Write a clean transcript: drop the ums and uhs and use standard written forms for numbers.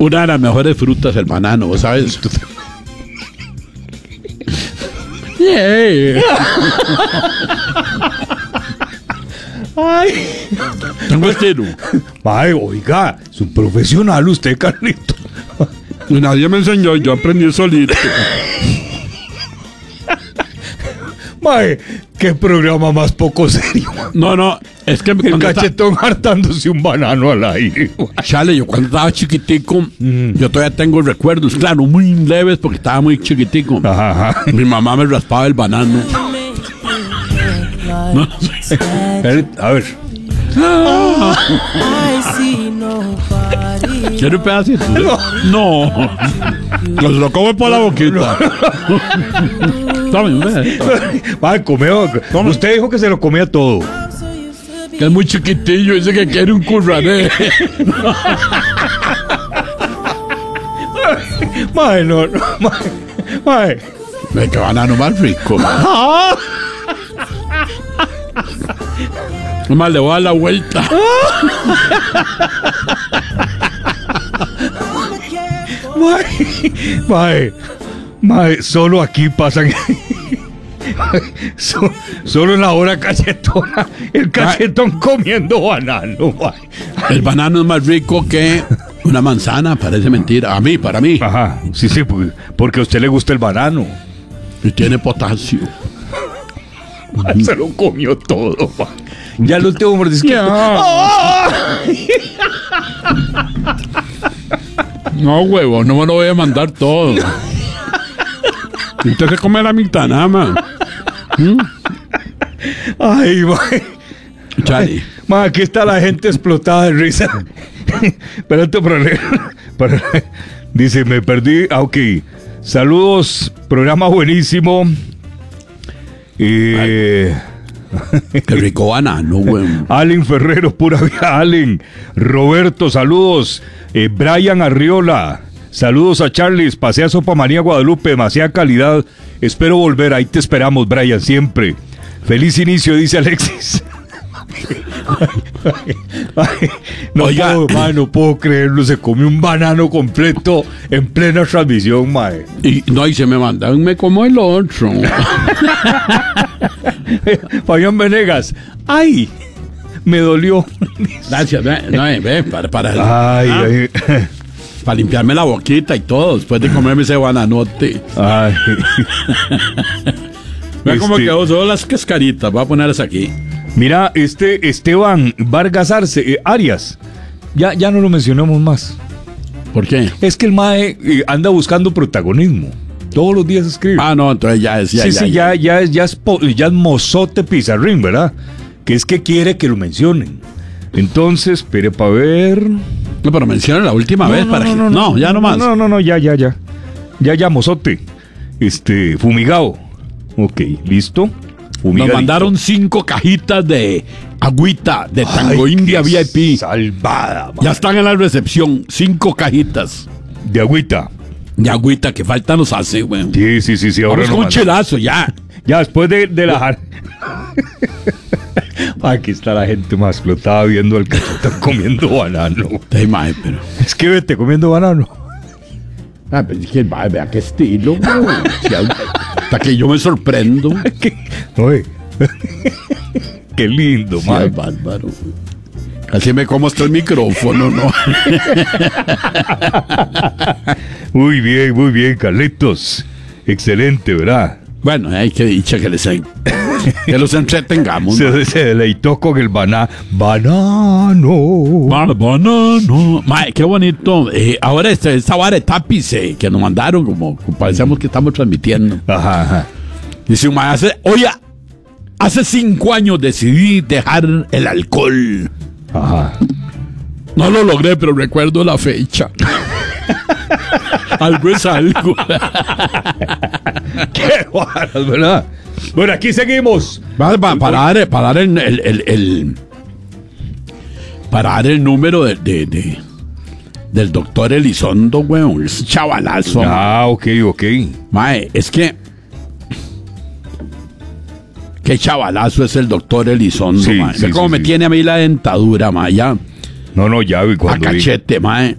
Una de las mejores frutas, el banano, ¿vos sabes? Yeah. Ay. Tengo estilo. Mae, oiga, es un profesional usted, Carlito. Y nadie me enseñó, yo aprendí solito. Mae, qué programa más poco serio. No, es que El cachetón hartándose un banano al aire. Chale, yo cuando estaba chiquitico, yo todavía tengo recuerdos, claro, muy leves porque estaba muy chiquitico. Ajá. Mi mamá me raspaba el banano. No. A ver. ¿Quiere un pedacito? No. Pues lo come por la boquita. Tome, ve. Mae, comió. Usted dijo que se lo comía todo. Que es muy chiquitillo, dice que quiere un currané. Mae, no. Mae. Ve que banano más rico. Más le voy a dar la vuelta. Mae, solo aquí pasan. Solo en la hora cachetona, el cachetón comiendo banano. Mae. El banano es más rico que una manzana, parece mentira. Para mí. Ajá, sí, porque a usted le gusta el banano. Y tiene potasio. Mae, se lo comió todo, mae. Ya el último mordisquito. No, huevo, no me lo voy a mandar todo. Usted se come la mitad nada más. Ay, mae. Chale. Mae, aquí está la gente explotada de risa. Espérate, dice, me perdí. Ah, ok. Saludos, programa buenísimo. Qué rico banano, güey. Allen Ferrero, pura vida, Allen. Roberto, saludos. Brian Arriola, saludos a Charles. Pasea Sopa María Guadalupe, demasiada calidad. Espero volver, ahí te esperamos, Brian, siempre. Feliz inicio, dice Alexis. Oiga. No puedo creerlo, se comió un banano completo en plena transmisión, mae. Y se me mandan, me como el otro. Fabián Venegas, ay, me dolió. Gracias, ve, para Ay. limpiarme la boquita y todo, después de comerme ese bananote. Ay. Ve cómo quedó, solo las cascaritas, voy a ponerlas aquí. Mira, Esteban Vargas Arce, Arias, ya no lo mencionamos más. ¿Por qué? Es que el mae anda buscando protagonismo. Todos los días escribe. Ah, no, entonces ya es. Ya es mozote pizarrín, ¿verdad? Que es que quiere que lo mencionen. Entonces, espere para ver. No, pero menciona la última vez para que. No, ya no más. No, ya, mozote. Fumigado. Ok, listo. Nos mandaron 5 cajitas de agüita de Tango India VIP. Salvada, man. Ya están en la recepción. 5 cajitas. De agüita. De agüita que falta nos hace, güey. Sí. Ahora es con un chelazo, ya. Ya, después de la... Aquí está la gente más explotada viendo al cachetón comiendo banano. Ay, mae, pero... Es que vete comiendo banano. Ah, pero es que, mae, vea qué estilo, güey. Hasta que yo me sorprendo. Oye. Qué lindo, Sí, mae. es bárbaro. Así me como hasta el micrófono, ¿no? Muy bien, Carlitos. Excelente, ¿verdad? Bueno, hay que dicha que que los entretengamos. Se deleitó con el banano. Banano. Mae, qué bonito. Ahora esta vara de tapiz que nos mandaron, como parecemos que estamos transmitiendo. Ajá. Dice un mae, hace 5 años decidí dejar el alcohol. Ajá. No lo logré, pero recuerdo la fecha. Algo es algo. Qué guaras, ¿verdad? Bueno, aquí seguimos. Para dar el número del doctor Elizondo, weón. Es chavalazo. Ah, ok. Mae, es que... Qué chavalazo es el doctor Elizondo, Sí, mae. sí, Ve cómo sí, me sí. tiene a mí la dentadura, mae, ya. No, ya, A cachete, mae.